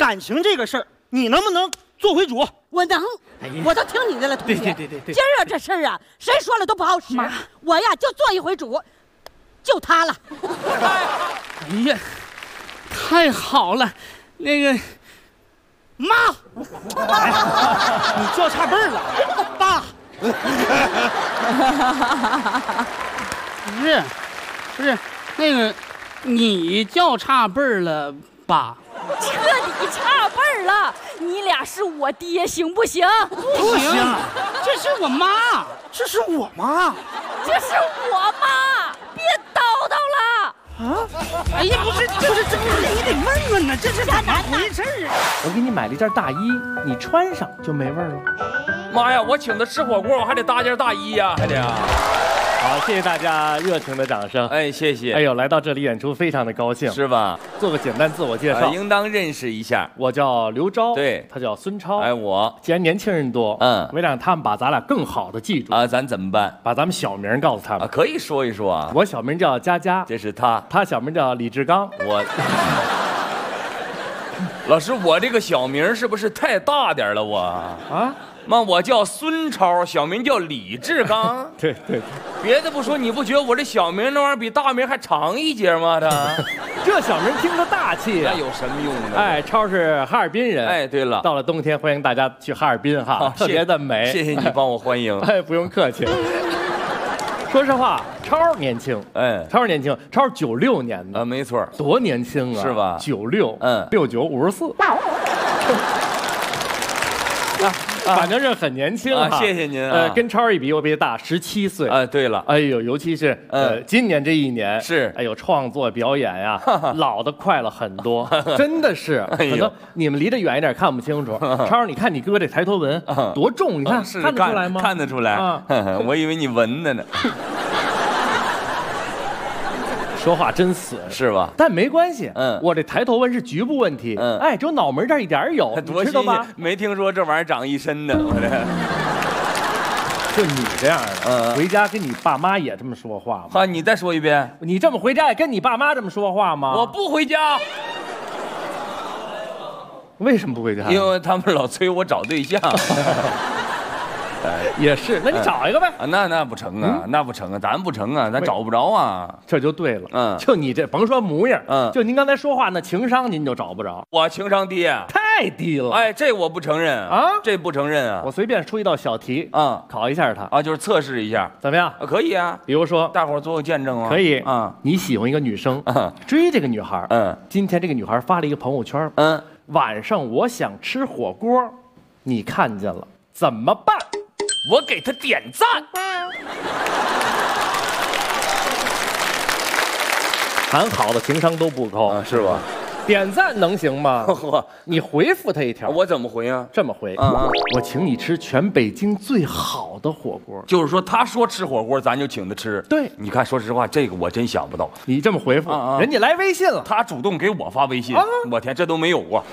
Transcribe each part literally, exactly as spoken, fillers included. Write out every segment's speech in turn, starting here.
感情这个事儿，你能不能做回主？ 我能， 哎、 我都听你的了，同学。 对对对对对。 今儿啊，这事儿啊，谁说了都不好使。我呀，就做一回主，就他了。 哎呀，太好了，那个妈，你叫差辈儿了，爸。 不是，不是，那个你叫差辈儿了，爸。 彻底差辈儿了，你俩是我爹，行不行？ 不行，这是我妈， 这是我妈， 这是我妈，别叨叨了。 啊！哎呀，不是，不是，这不是你得问问呢，这是怎么回事啊？ 我给你买了一件大衣，你穿上就没味儿了。 妈呀，我请他吃火锅，我还得搭件大衣呀，还得啊。 好，谢谢大家热情的掌声。 哎，谢谢。 哎呦，来到这里演出非常的高兴， 是吧？ 做个简单自我介绍， 呃、应当认识一下。 我叫刘钊， 对， 他叫孙超。 哎，我既然年轻人多， 嗯， 为了让他们把咱俩更好的记住啊，咱怎么办？ 把咱们小名告诉他们啊，可以说一说啊。 我小名叫佳佳， 这是他， 他小名叫李志刚。 我。老师，我这个小名是不是太大点了？我啊。妈，我叫孙超，小名叫李志刚。 对对对， 别的不说，你不觉得我这小名那玩意儿比大名还长一截吗？他这小名听着大气， 那有什么用呢？ 哎，超是哈尔滨人。 哎，对了， 到了冬天，欢迎大家去哈尔滨哈，特别的美。 谢谢你帮我欢迎。 哎，不用客气。说实话，超年轻， 哎， 超年轻，超九六年的啊，没错， 多年轻啊， 是吧？ 九六， 嗯， 六九五十四。反正是很年轻啊，谢谢您啊。 呃，跟超一比，我比他大十七岁啊。对了， 哎呦，尤其是呃，今年这一年是， 哎呦，创作表演呀，老的快了很多，真的是。可能你们离得远一点看不清楚。超，你看你哥这抬头纹多重，你看看得出来吗？ 看得出来。我以为你纹的呢。 说话真死是吧？ 但没关系， 嗯， 我这抬头纹是局部问题， 嗯， 哎，只有脑门这儿一点有， 多知道吧？ 没听说这玩意儿长一身的，我这。就你这样的， 嗯， 回家跟你爸妈也这么说话吗？ 好，你再说一遍， 你这么回家也跟你爸妈这么说话吗？ 我不回家。 为什么不回家？ 因为他们老催我找对象。 也是，那你找一个呗。 啊，那那不成啊，那不成啊，咱不成啊，咱找不着啊。 这就对了， 嗯， 就你这甭说模样， 嗯， 就您刚才说话那情商，您就找不着。 我情商低， 太低了。 哎，这我不承认啊， 这不承认啊。 我随便出一道小题， 啊， 考一下他啊，就是测试一下， 怎么样？ 啊，可以啊。 比如说， 大伙儿做个见证啊。 可以啊， 你喜欢一个女生，追这个女孩， 嗯， 今天这个女孩发了一个朋友圈， 嗯， 晚上我想吃火锅，你看见了怎么办？ 我给他点赞。 谈好的情商都不高啊，是吧？ 点赞能行吗？你回复他一条， 我怎么回啊？ 这么回啊，我请你吃全北京最好的火锅。 就是说，他说吃火锅，咱就请他吃。 对， 你看，说实话，这个我真想不到。 你这么回复，啊啊人家来微信了， 他主动给我发微信，啊、我天，这都没有过。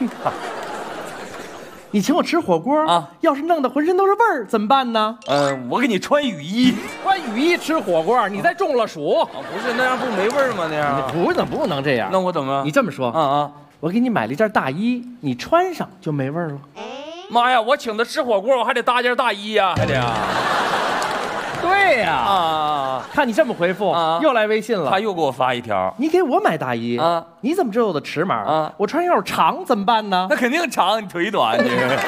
你请我吃火锅啊，要是弄得浑身都是味儿，怎么办呢？ 嗯、呃，我给你穿雨衣， 穿雨衣吃火锅，你再中了暑。 啊，不是那样不没味儿吗？那样不能不能这样。 那我怎么？ 你这么说， 啊啊， 我给你买了一件大衣，你穿上就没味儿了。 妈呀，我请他吃火锅，我还得搭件大衣呀、啊，还得呀、啊。 对呀， 啊， 看你这么回复，啊，又来微信了， 他又给我发一条， 你给我买大衣啊？你怎么知道我的尺码啊？我穿要是长怎么办呢？ 那肯定长，你腿短，你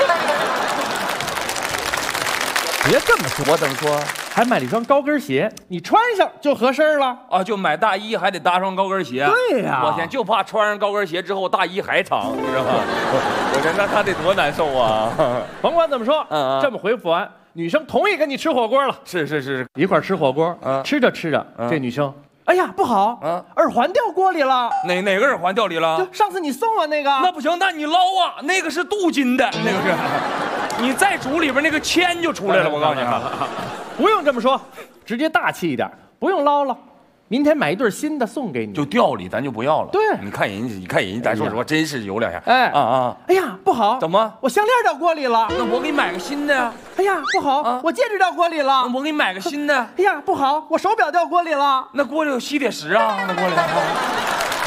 别这么说， 我怎么说？ 还买了一双高跟鞋，你穿上就合身了啊！就买大衣还得搭双高跟鞋， 对呀、啊， 我天，就怕穿上高跟鞋之后大衣还长，你知道吗？我天，那他得多难受啊！ 甭管怎么说， 嗯， 这么回复完。女生同意跟你吃火锅了， 是是是， 一块吃火锅，嗯，吃着吃着，嗯、这女生，哎呀不好，嗯，耳环掉锅里了， 哪哪个耳环掉里了？ 就上次你送我那个， 那不行，那你捞啊，那个是镀金的，那个是，你再煮里边那个铅就出来了，我告诉你， 不用这么说，直接大气一点，不用捞了。明天买一对新的送给你， 就掉里咱就不要了。 对， 你看人家，你看人家，咱说实话，真是有两下。 哎啊啊！ 哎呀，不好， 怎么？ 我项链掉锅里了。 那我给你买个新的呀。 哎呀，不好，啊、我戒指掉锅里了。 我给你买个新的。 哎呀，不好，我手表掉锅里了。 那锅里有吸铁石啊，那锅里。